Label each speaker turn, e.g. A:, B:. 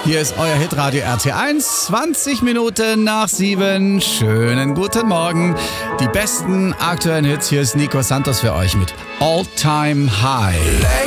A: Hier ist euer Hitradio RT1, 20 Minuten nach 7. Schönen guten Morgen. Die besten aktuellen Hits, hier ist Nico Santos für euch mit All Time High.